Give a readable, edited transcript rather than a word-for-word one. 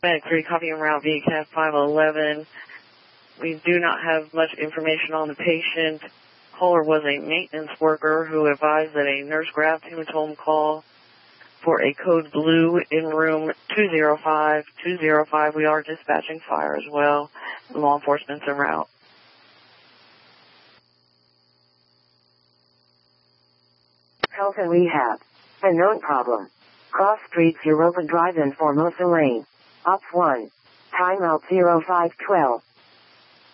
Medic 3, copy en route VCAF 511. We do not have much information on the patient. Caller was a maintenance worker who advised that a nurse grabbed him and told him call for a code blue in room 205. 205, we are dispatching fire as well. Law enforcement's en route. Health and rehab. A known problem. Cross Street Europa Drive in Formosa Lane. Ops 1. Timeout 0512.